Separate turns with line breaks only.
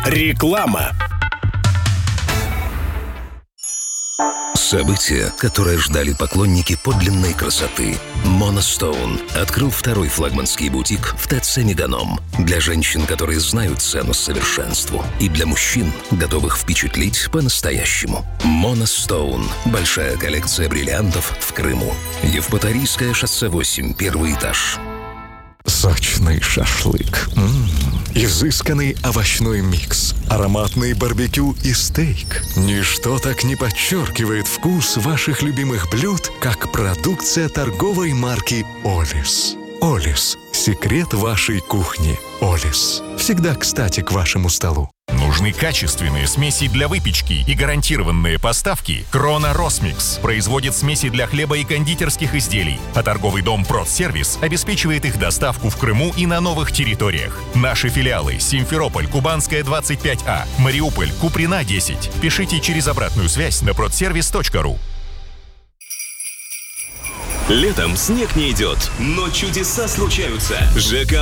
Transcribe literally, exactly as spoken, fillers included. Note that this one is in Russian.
Реклама.
Событие, которое ждали поклонники подлинной красоты. Monostone открыл второй флагманский бутик в ТЦ «Меганом». Для женщин, которые знают цену совершенству. И для мужчин, готовых впечатлить по-настоящему. Monostone. Большая коллекция бриллиантов в Крыму. Евпаторийское шоссе восемь, первый этаж.
Сочный шашлык. М-м-м. Изысканный овощной микс. Ароматный барбекю и стейк. Ничто так не подчеркивает вкус ваших любимых блюд, как продукция торговой марки «Олис». «Олис» – секрет вашей кухни. «Олис» – всегда кстати к вашему столу.
Нужны качественные смеси для выпечки и гарантированные поставки? Крона Росмикс производит смеси для хлеба и кондитерских изделий, а торговый дом Продсервис обеспечивает их доставку в Крыму и на новых территориях. Наши филиалы: Симферополь, Кубанская, двадцать пять А, Мариуполь, Куприна, десять. Пишите через обратную связь на продсервис точка ру.
Летом снег не идет, но чудеса случаются. ЖК